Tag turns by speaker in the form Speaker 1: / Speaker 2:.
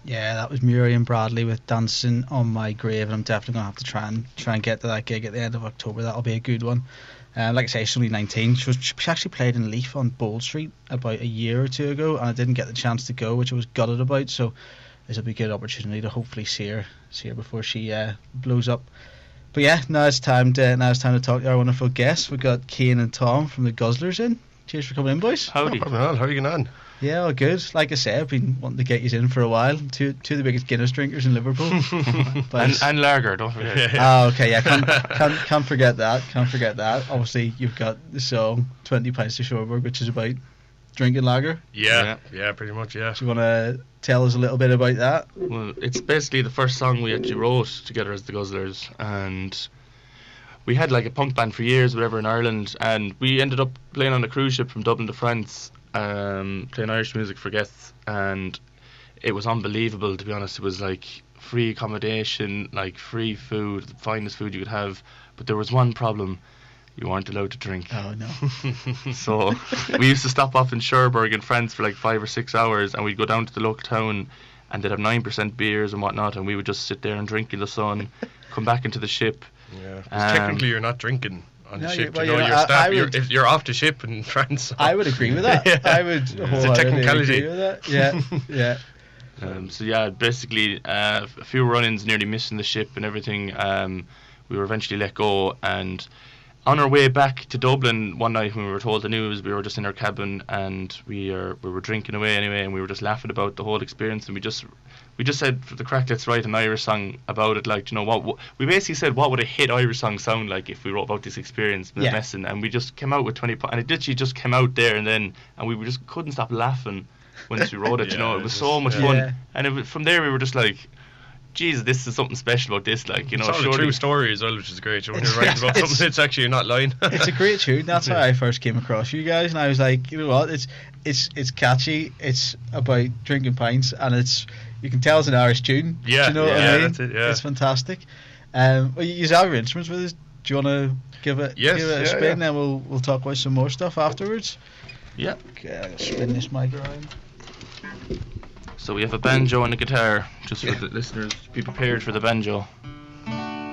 Speaker 1: Yeah, that was Muriel Bradley with Dancing on My Grave, and I'm definitely gonna have to try and get to that gig at the end of October. That'll be a good one. Like I say, she's only 19. She actually played in Leaf on Bold Street about a year or two ago, and I didn't get the chance to go, which I was gutted about. So this will be a good opportunity to hopefully see her before she blows up. But yeah, now it's time to talk to our wonderful guests. We've got Cian and Tom from the Guzzlers in. Cheers for coming in, boys.
Speaker 2: Howdy.
Speaker 3: No problem at all. How are you getting on?
Speaker 1: Yeah, all good. Like I say, I've been wanting to get you in for a while. Two of the biggest Guinness drinkers in Liverpool.
Speaker 2: and lager, don't forget.
Speaker 1: Oh, okay, yeah, can't forget that. Can't forget that. Obviously, you've got the song 20 Pints to Shoreburg, which is about drinking lager.
Speaker 3: Yeah, pretty much, yeah.
Speaker 1: Do you want to tell us a little bit about that?
Speaker 2: Well, it's basically the first song we actually wrote together as the Guzzlers, and we had like a punk band for years, whatever, in Ireland, and we ended up playing on a cruise ship from Dublin to France, playing Irish music for guests, and it was unbelievable, to be honest. It was like free accommodation, like free food, the finest food you could have, but there was one problem: you weren't allowed to drink.
Speaker 1: Oh no.
Speaker 2: So we used to stop off in Cherbourg in France for like 5 or 6 hours, and we'd go down to the local town, and they'd have 9% beers and whatnot, and we would just sit there and drink in the sun, come back into the ship.
Speaker 3: Yeah, 'cause technically you're not drinking on the
Speaker 1: No,
Speaker 3: ship.
Speaker 1: well,
Speaker 3: You know,
Speaker 1: yeah,
Speaker 3: you're
Speaker 1: I would-
Speaker 3: if you're off the ship in France. So.
Speaker 1: I would agree with that.
Speaker 3: Yeah.
Speaker 1: I would
Speaker 3: It's a
Speaker 1: wholeheartedly
Speaker 3: technicality.
Speaker 1: agree with that. Yeah, yeah.
Speaker 2: So yeah, basically a few run-ins, nearly missing the ship and everything. We were eventually let go, and on our way back to Dublin one night when we were told the news, we were just in our cabin, and we were drinking away anyway, and we were just laughing about the whole experience, and we just said, for the crack, let's write an Irish song about it. Like, you know, what we basically said, what would a hit Irish song sound like if we wrote about this experience,
Speaker 1: Yeah.
Speaker 2: messing, and we just came out with 20 and it literally just came out there and then, and we just couldn't stop laughing once we wrote it. You know, it was so much fun,
Speaker 1: Yeah.
Speaker 2: and from there we were just like, Jesus, this is something special about this, like, you know.
Speaker 3: It's all a true story as well, which is great. When you're writing about
Speaker 1: It's-
Speaker 3: something, it's actually, you're not lying.
Speaker 1: It's a great tune. That's how I first came across you guys, and I was like, you know what? It's catchy. It's about drinking pints, and you can tell it's an Irish tune.
Speaker 3: Yeah,
Speaker 1: Do you know what I
Speaker 3: yeah,
Speaker 1: mean?
Speaker 3: that's it, yeah.
Speaker 1: It's fantastic. Well, you have your instruments with us. Do you want to give it
Speaker 3: Yes,
Speaker 1: a
Speaker 3: yeah,
Speaker 1: spin,
Speaker 3: yeah.
Speaker 1: and we'll talk about some more stuff afterwards.
Speaker 2: Yeah.
Speaker 1: Okay, I'll spin this mic around.
Speaker 2: So we have a banjo and a guitar, just for the listeners. Be prepared for the banjo.